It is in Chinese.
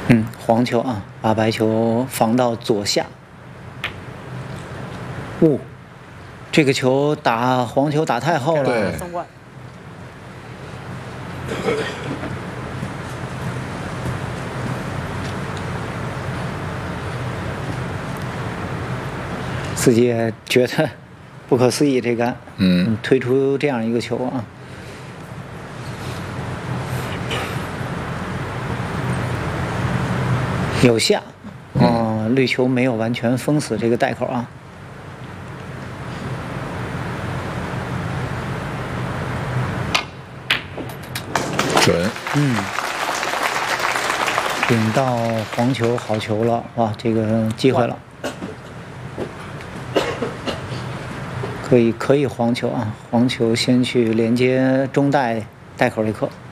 黄球啊，把白球防到左下。这个球打黄球打太后了。 对。 自己也觉得不可思议，这杆推出这样一个球啊。有下，绿球没有完全封死这个袋口啊。 准。 顶到黄球好球了，哇，这个机会了。可以黄球啊，黄球先去连接中袋口这颗。